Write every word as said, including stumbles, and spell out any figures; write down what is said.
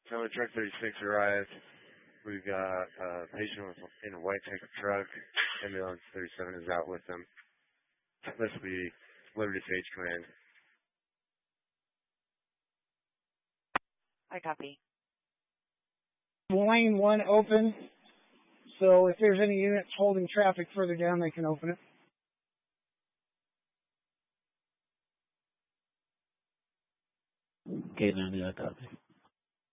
So truck thirty-six arrived. We've got a patient in a white tanker truck. Ambulance thirty-seven is out with them. This will be Liberty Sage Command. I copy. Lane one open, so if there's any units holding traffic further down, they can open it. Okay, ninety, I copy.